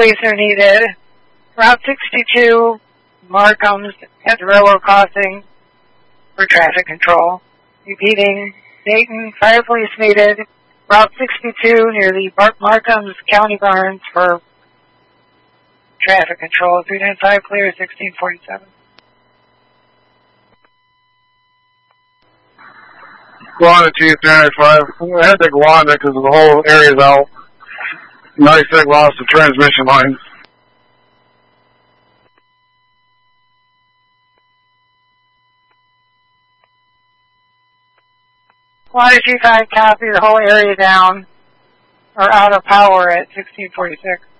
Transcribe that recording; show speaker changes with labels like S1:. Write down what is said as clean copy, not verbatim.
S1: police are needed. Route 62, Markham's at the railroad crossing for traffic control. Repeating, Dayton, fire police needed. Route 62 near the Markham's County Barns for traffic control. 395 clear, 1647.
S2: Guana T395. I had to Guana because the whole area's out. 96 lost the transmission lines.
S1: Water G5 copy, the whole area down or out of power at 1646.